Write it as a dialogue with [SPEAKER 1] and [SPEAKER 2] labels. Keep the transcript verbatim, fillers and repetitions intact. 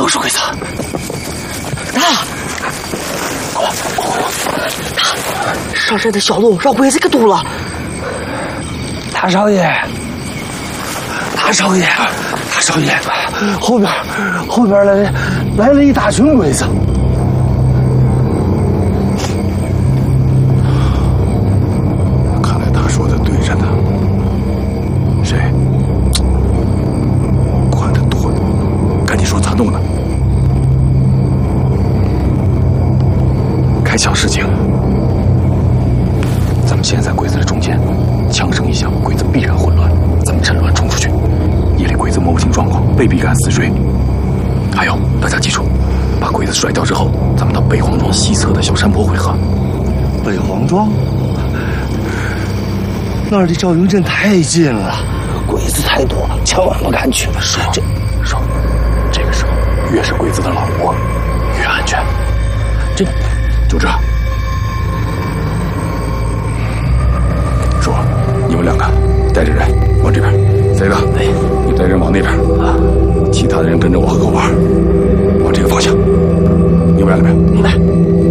[SPEAKER 1] 又是鬼子！
[SPEAKER 2] 大，快快快！大，上山的小路让鬼子给堵了。
[SPEAKER 1] 大少爷，大少爷，大少爷，后边后边来来了一大群鬼子。
[SPEAKER 3] 看来他说的对着呢。谁？管得多呢，赶紧说咋弄呢？开小事情。咱们现在鬼子的中间，枪声一响，鬼子必然混乱。咱们趁乱冲出去，夜里鬼子摸不清状况，未必敢死追。还有，大家记住，把鬼子甩掉之后，咱们到北黄庄西侧的小山坡会合。
[SPEAKER 1] 北黄庄？那儿离赵云镇太近了，鬼子太多，千万不敢去。
[SPEAKER 3] 说这说，这个时候越是鬼子的老窝，越安全。这就这。说，你们两个带着人往这边，谁的？哎，你带人往那边啊，其他的人跟着我和狗娃往这个方向。你们两个人，明白。